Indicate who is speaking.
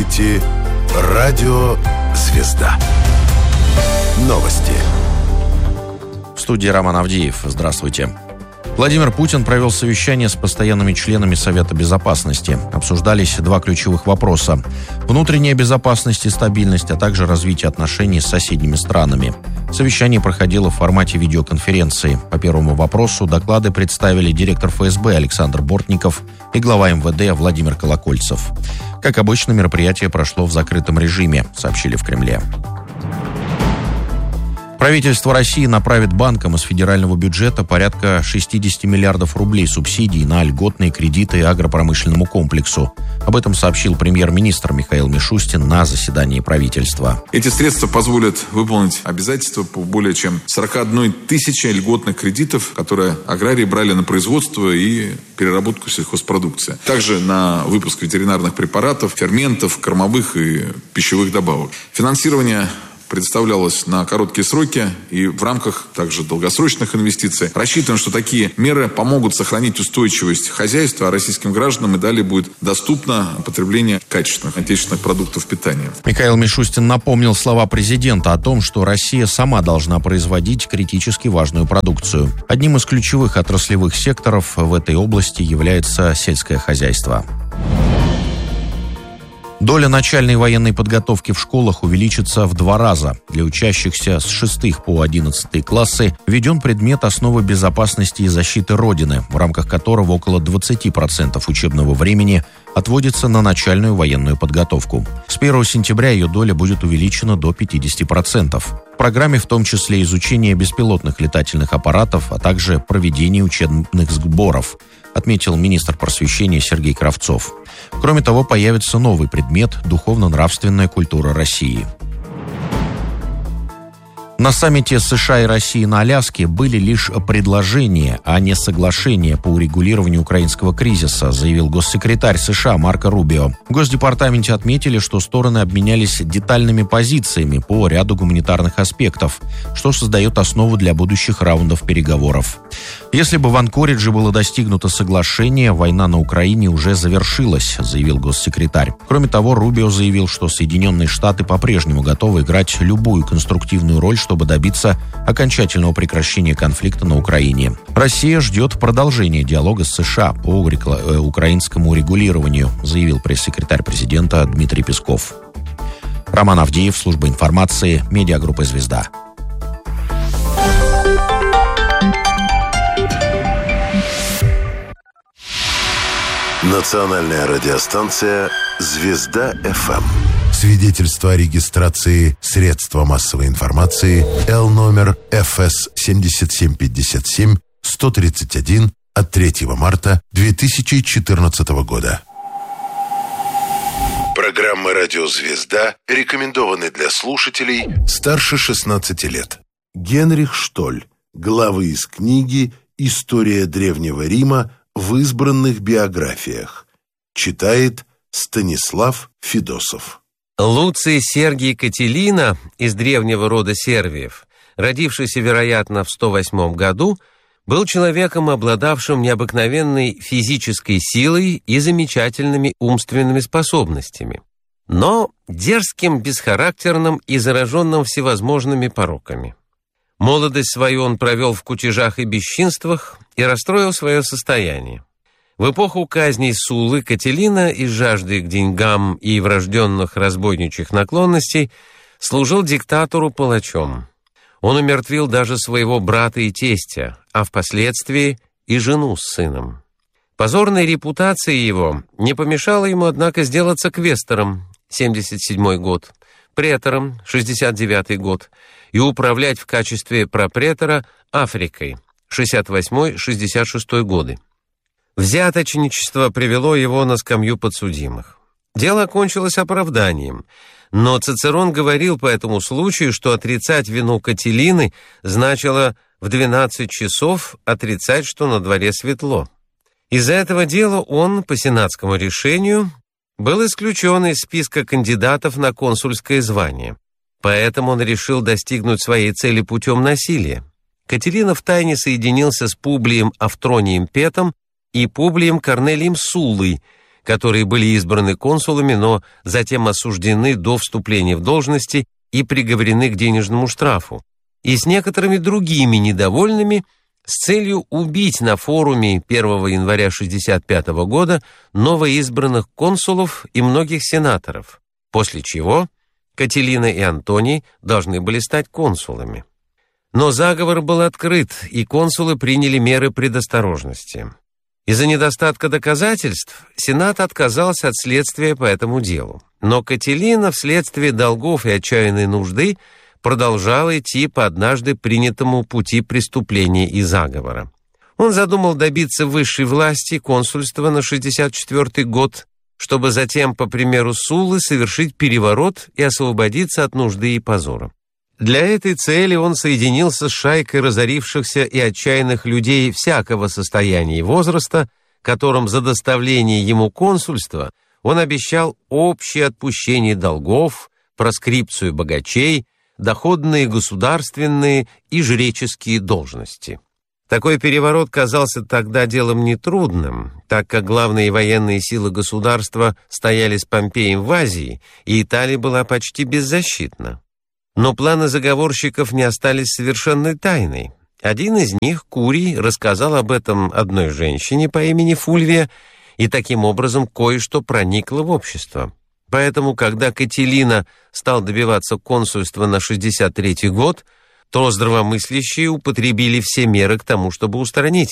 Speaker 1: слушаете «Радио Звезда». Новости.
Speaker 2: В студии Роман Авдеев. Здравствуйте. Владимир Путин провел совещание с постоянными членами Совета Безопасности. Обсуждались два ключевых вопроса: внутренняя безопасность и стабильность, а также развитие отношений с соседними странами. Совещание проходило в формате видеоконференции. По первому вопросу доклады представили директор ФСБ Александр Бортников и глава МВД Владимир Колокольцев. Как обычно, мероприятие прошло в закрытом режиме, сообщили в Кремле. Правительство России направит банкам из федерального бюджета порядка 60 миллиардов рублей субсидий на льготные кредиты агропромышленному комплексу. Об этом сообщил премьер-министр Михаил Мишустин на заседании правительства.
Speaker 3: Эти средства позволят выполнить обязательства по более чем 41 тысяче льготных кредитов, которые аграрии брали на производство и переработку сельхозпродукции. Также на выпуск ветеринарных препаратов, ферментов, кормовых и пищевых добавок. Финансирование предоставлялось на короткие сроки и в рамках также долгосрочных инвестиций. Рассчитываем, что такие меры помогут сохранить устойчивость хозяйства, а российским гражданам и далее будет доступно потребление качественных отечественных продуктов питания.
Speaker 2: Михаил Мишустин напомнил слова президента о том, что Россия сама должна производить критически важную продукцию. Одним из ключевых отраслевых секторов в этой области является сельское хозяйство. Доля начальной военной подготовки в школах увеличится в 2 раза. Для учащихся с 6 по 11 классы введен предмет «Основы безопасности и защиты Родины», в рамках которого около 20% учебного времени отводится на начальную военную подготовку. С 1 сентября ее доля будет увеличена до 50%. В программе в том числе изучение беспилотных летательных аппаратов, а также проведение учебных сборов, отметил министр просвещения Сергей Кравцов. Кроме того, появится новый предмет «Духовно-нравственная культура России». На саммите США и России на Аляске были лишь предложения, а не соглашения по урегулированию украинского кризиса, заявил госсекретарь США Марко Рубио. В Госдепартаменте отметили, что стороны обменялись детальными позициями по ряду гуманитарных аспектов, что создает основу для будущих раундов переговоров. Если бы в Анкоридже было достигнуто соглашение, война на Украине уже завершилась, заявил госсекретарь. Кроме того, Рубио заявил, что Соединенные Штаты по-прежнему готовы играть любую конструктивную роль, чтобы добиться окончательного прекращения конфликта на Украине. Россия ждет продолжения диалога с США по украинскому урегулированию, заявил пресс-секретарь президента Дмитрий Песков. Роман Авдеев, служба информации, медиагруппа «Звезда».
Speaker 1: Национальная радиостанция «Звезда-ФМ». Свидетельство о регистрации средства массовой информации Л номер ФС 7757-131 от 3 марта 2014 года. Программы «Радио Звезда» рекомендованы для слушателей старше 16 лет. Генрих Штоль. Главы из книги «История Древнего Рима в избранных биографиях». Читает Станислав Федосов.
Speaker 4: Луций Сергий Кателина из древнего рода Сервиев, родившийся, вероятно, в 108 году, был человеком, обладавшим необыкновенной физической силой и замечательными умственными способностями, но дерзким, бесхарактерным и зараженным всевозможными пороками. Молодость свою он провел в кутежах и бесчинствах и расстроил свое состояние. В эпоху казней Суллы Кателина из жажды к деньгам и врожденных разбойничьих наклонностей служил диктатору палачом. Он умертвил даже своего брата и тестя, а впоследствии и жену с сыном. Позорная репутация его не помешала ему, однако, сделаться квестором, 77 год, претором, 69 год, и управлять в качестве пропретора Африкой, 68-66 годы. Взяточничество привело его на скамью подсудимых. Дело окончилось оправданием, но Цицерон говорил по этому случаю, что отрицать вину Кателины значило в 12 часов отрицать, что на дворе светло. Из-за этого дела он, по сенатскому решению, был исключен из списка кандидатов на консульское звание. Поэтому он решил достигнуть своей цели путем насилия. Кателина втайне соединился с Публием Автронием Петом и Публием Корнелием Суллой, которые были избраны консулами, но затем осуждены до вступления в должности и приговорены к денежному штрафу, и с некоторыми другими недовольными с целью убить на форуме 1 января 1965 года новоизбранных консулов и многих сенаторов, после чего Кателина и Антоний должны были стать консулами. Но заговор был открыт, и консулы приняли меры предосторожности. Из-за недостатка доказательств Сенат отказался от следствия по этому делу. Но Кателина вследствие долгов и отчаянной нужды продолжал идти по однажды принятому пути преступления и заговора. Он задумал добиться высшей власти консульства на 1964 год, чтобы затем, по примеру Суллы, совершить переворот и освободиться от нужды и позора. Для этой цели он соединился с шайкой разорившихся и отчаянных людей всякого состояния и возраста, которым за доставление ему консульства он обещал общее отпущение долгов, проскрипцию богачей, доходные государственные и жреческие должности. Такой переворот казался тогда делом нетрудным, так как главные военные силы государства стояли с Помпеем в Азии, и Италия была почти беззащитна. Но планы заговорщиков не остались совершенной тайной. Один из них, Курий, рассказал об этом одной женщине по имени Фульвия, и таким образом кое-что проникло в общество. Поэтому, когда Кателина стал добиваться консульства на 1963 год, то здравомыслящие употребили все меры к тому, чтобы устранить